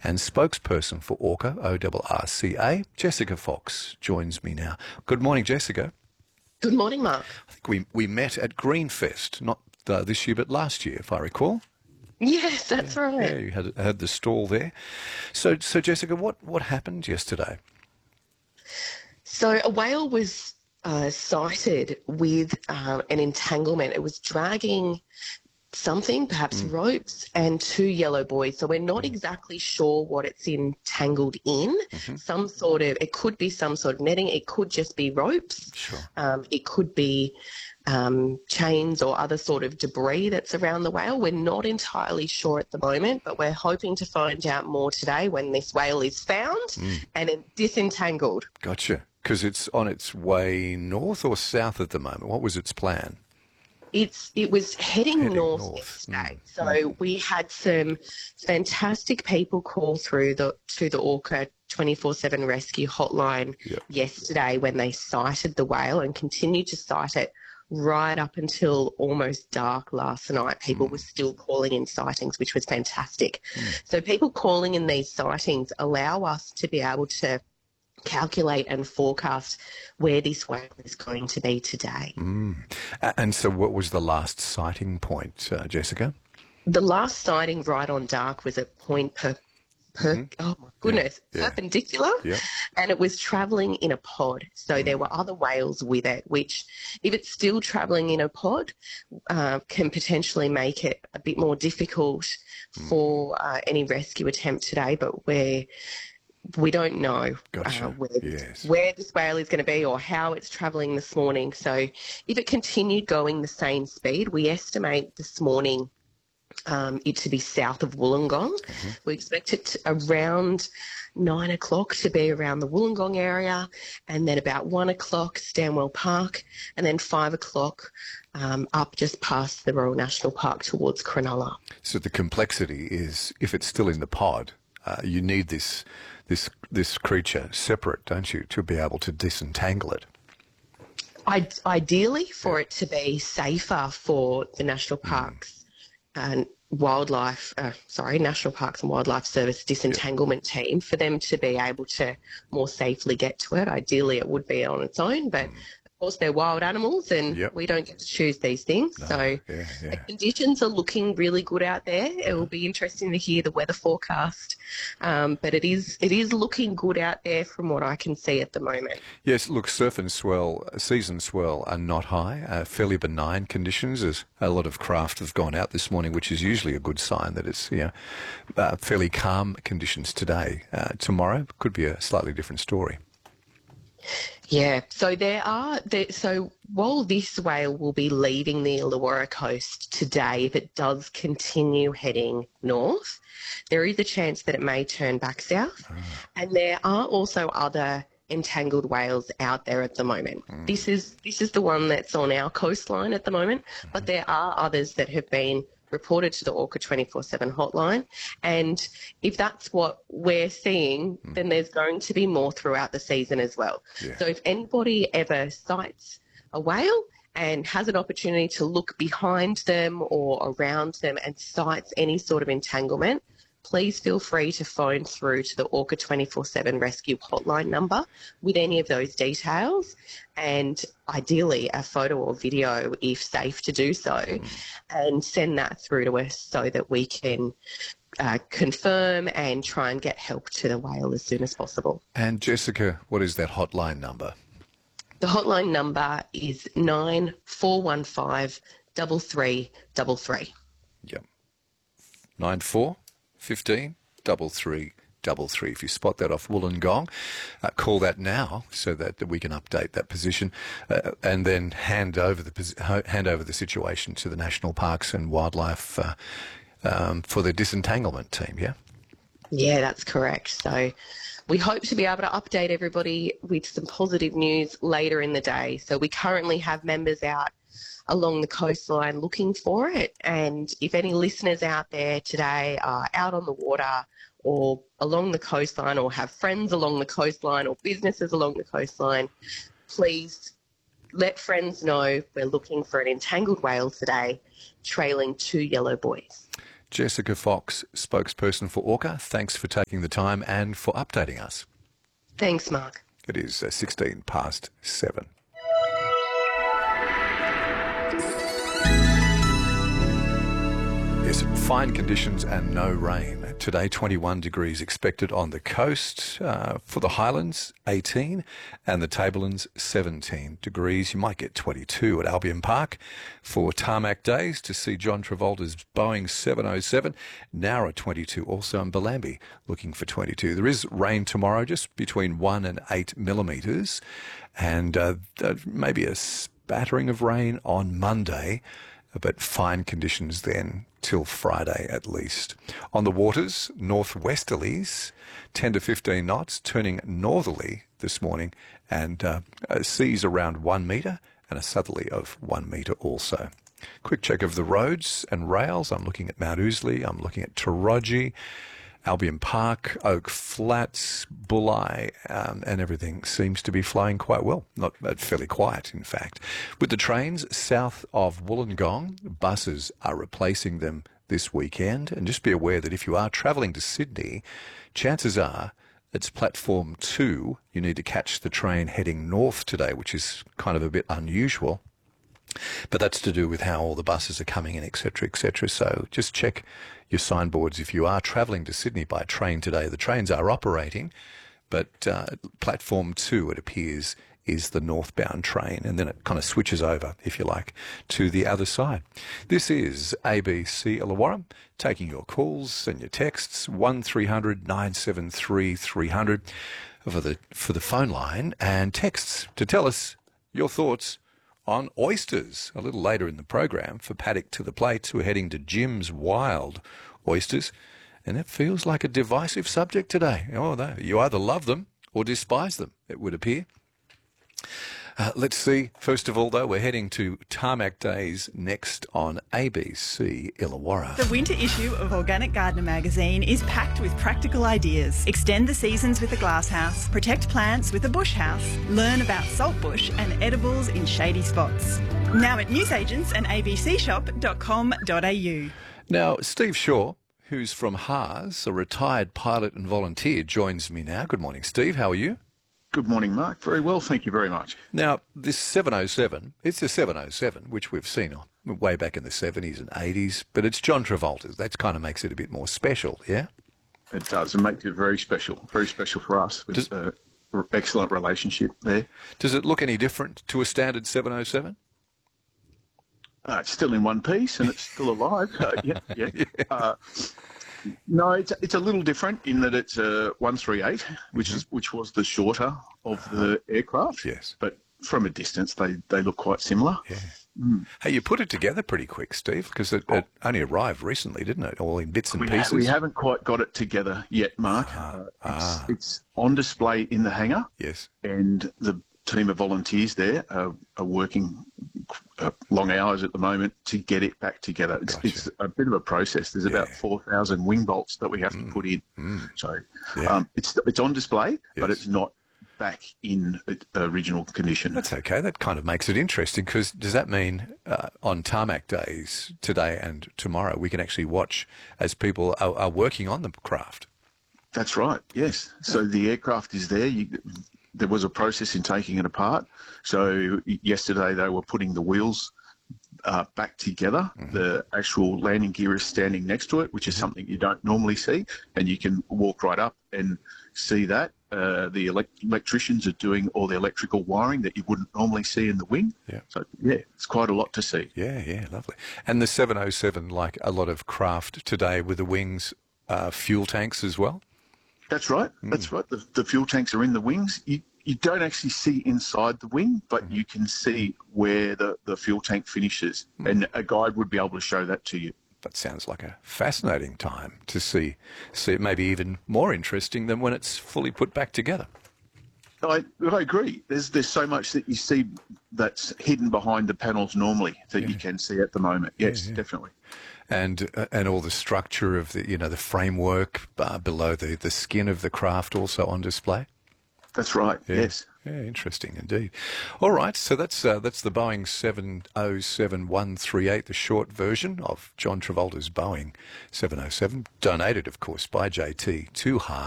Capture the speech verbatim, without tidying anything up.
and spokesperson for Orca, O R R C A, Jessica Fox, joins me now. Good morning, Jessica. Good morning, Mark. I think we, we met at Greenfest, not uh, this year but last year, if I recall. Yes, that's yeah, right. Yeah, you had had the stall there. So, so Jessica, what, what happened yesterday? So a whale was uh, sighted with uh, an entanglement. It was dragging something, perhaps Mm. ropes, and two yellow buoys. So we're not mm. exactly sure what it's entangled in. Mm-hmm. Some sort of, it could be some sort of netting. It could just be ropes. Sure. Um, it could be um, chains or other sort of debris that's around the whale. We're not entirely sure at the moment, but we're hoping to find out more today when this whale is found mm. and it disentangled. Gotcha. Because it's on its way north or south at the moment. What was its plan? It's it was heading, heading north, north yesterday. Mm. So mm. we had some fantastic people call through the to the Orca twenty-four seven rescue hotline yep. yesterday when they sighted the whale and continued to sight it right up until almost dark last night. People mm. were still calling in sightings, which was fantastic. Mm. So people calling in these sightings allow us to be able to calculate and forecast where this whale is going to be today. Mm. And so what was the last sighting point, uh, Jessica? The last sighting right on dark was at Point per, per mm-hmm. oh my goodness, yeah. Yeah. perpendicular, yeah. and it was travelling in a pod. So mm. there were other whales with it, which if it's still travelling in a pod, uh, can potentially make it a bit more difficult mm. for uh, any rescue attempt today, but we're We don't know gotcha. uh, where, yes. where this whale is going to be or how it's travelling this morning. So if it continued going the same speed, we estimate this morning um, it to be south of Wollongong. Mm-hmm. We expect it to, around nine o'clock to be around the Wollongong area, and then about one o'clock Stanwell Park, and then five o'clock um, up just past the Royal National Park towards Cronulla. So the complexity is if it's still in the pod, uh, you need this this this creature separate, don't you, to be able to disentangle it? I, ideally, for yeah. it to be safer for the national parks mm. and wildlife, uh, sorry, National Parks and Wildlife Service disentanglement yeah. team, for them to be able to more safely get to it. Ideally, it would be on its own, but mm. of course they're wild animals and yep. we don't get to choose these things. No. So yeah, yeah. the conditions are looking really good out there. It will be interesting to hear the weather forecast, um, but it is it is looking good out there from what I can see at the moment. Yes, look, surf and swell, season swell are not high, uh, fairly benign conditions. As a lot of craft have gone out this morning, which is usually a good sign that it's you know, uh, fairly calm conditions today. Uh, tomorrow could be a slightly different story. Yeah, so there are, there, so while this whale will be leaving the Illawarra coast today, if it does continue heading north, there is a chance that it may turn back south. Oh. And there are also other entangled whales out there at the moment. Mm. This is this is the one that's on our coastline at the moment, mm-hmm. but there are others that have been reported to the Orca twenty-four seven hotline, and if that's what we're seeing, mm. then there's going to be more throughout the season as well. Yeah. So if anybody ever sights a whale and has an opportunity to look behind them or around them and sights any sort of entanglement, please feel free to phone through to the Orca twenty-four seven rescue hotline number with any of those details, and ideally a photo or video if safe to do so, mm. and send that through to us so that we can uh, confirm and try and get help to the whale as soon as possible. And Jessica, what is that hotline number? The hotline number is nine four one five three three three three. Yep. nine four fifteen double three double three. If you spot that off Wollongong, uh, call that now so that, that we can update that position uh, and then hand over the hand over the situation to the National Parks and Wildlife uh, um, for the disentanglement team. Yeah. Yeah, that's correct. So we hope to be able to update everybody with some positive news later in the day. So we currently have members out along the coastline looking for it, and if any listeners out there today are out on the water or along the coastline or have friends along the coastline or businesses along the coastline, please let friends know we're looking for an entangled whale today trailing two yellow buoys. Jessica Fox, spokesperson for Orca, thanks for taking the time and for updating us. Thanks, Mark. It is uh, sixteen past seven. Yes, fine conditions and no rain. Today, twenty-one degrees expected on the coast. Uh, for the Highlands, eighteen, and the Tablelands, seventeen degrees. You might get twenty-two at Albion Park for tarmac days to see John Travolta's Boeing seven oh seven. Nowra, twenty-two, also in Bellambi, looking for twenty-two. There is rain tomorrow, just between one and eight millimetres, and uh, maybe a spattering of rain on Monday, but fine conditions then till Friday at least. On the waters, northwesterlies, ten to fifteen knots, turning northerly this morning, and uh, seas around one metre and a southerly of one metre also. Quick check of the roads and rails. I'm looking at Mount Ousley, I'm looking at Taroji, Albion Park, Oak Flats, Bulli, um, and everything seems to be flying quite well. Not uh, fairly quiet, in fact. With the trains south of Wollongong, buses are replacing them this weekend. And just be aware that if you are travelling to Sydney, chances are it's platform two. You need to catch the train heading north today, which is kind of a bit unusual. But that's to do with how all the buses are coming in, et cetera, et cetera. So just check your signboards if you are travelling to Sydney by train today. The trains are operating, but uh, platform two, it appears, is the northbound train, and then it kind of switches over, if you like, to the other side. This is A B C Illawarra, taking your calls and your texts, one three hundred nine seven three three hundred for the, for the phone line, and texts to tell us your thoughts on oysters. A little later in the program, for Paddock to the Plates, we're heading to Jim's Wild Oysters, and it feels like a divisive subject today. Oh, no, you either love them or despise them, it would appear. Uh, let's see. First of all, though, we're heading to Tarmac Days next on A B C Illawarra. The winter issue of Organic Gardener magazine is packed with practical ideas. Extend the seasons with a glasshouse, protect plants with a bush house, learn about saltbush and edibles in shady spots. Now at newsagents and a b c shop dot com dot a u. Now, Steve Shaw, who's from Haas, a retired pilot and volunteer, joins me now. Good morning, Steve. How are you? Good morning, Mark. Very well, thank you very much. Now, this seven oh seven, it's a seven oh seven, which we've seen way back in the seventies and eighties, but it's John Travolta's. That kind of makes it a bit more special, yeah? It does. It makes it very special, very special for us. It's an excellent relationship there. Does it look any different to a standard seven oh seven? Uh, it's still in one piece and it's still alive. Uh, yeah, yeah. yeah. Uh, No, it's it's a little different in that it's a one thirty-eight, which is which was the shorter of the aircraft. Yes, but from a distance, they, they look quite similar. Yeah. Mm. Hey, you put it together pretty quick, Steve, because it, oh. it only arrived recently, didn't it? All in bits and we pieces. Ha- we haven't quite got it together yet, Mark. Ah. Uh, it's, ah. it's on display in the hangar. Yes, and the team of volunteers there are, are working uh, long hours at the moment to get it back together. It's, Gotcha. it's a bit of a process. There's yeah. about four thousand wing bolts that we have mm. to put in. Mm. So yeah. um, it's it's on display, yes. but it's not back in original condition. That's okay. That kind of makes it interesting, because does that mean uh, on tarmac days today and tomorrow we can actually watch as people are, are working on the craft? That's right, yes. So the aircraft is there. You, there was a process in taking it apart. So yesterday they were putting the wheels uh, back together. Mm-hmm. The actual landing gear is standing next to it, which is mm-hmm. something you don't normally see. And you can walk right up and see that. Uh, the elect- electricians are doing all the electrical wiring that you wouldn't normally see in the wing. Yeah. So, yeah, it's quite a lot to see. Yeah, yeah, lovely. And the seven oh seven, like a lot of craft today with the wings, uh, fuel tanks as well? That's right. Mm. That's right. The, the fuel tanks are in the wings. You you don't actually see inside the wing, but mm. you can see where the, the fuel tank finishes, mm. and a guide would be able to show that to you. That sounds like a fascinating time to see. See it maybe even more interesting than when it's fully put back together. I, I agree. There's there's so much that you see that's hidden behind the panels normally that yeah. you can see at the moment. Yes, yeah, yeah. definitely. And uh, and all the structure of the you know the framework uh, below the, the skin of the craft also on display. That's right. Yeah. Yes. Yeah, interesting indeed. All right, so that's uh, that's the Boeing seven oh seven one three eight, the short version of John Travolta's Boeing seven oh seven, donated, of course, by J T to H A R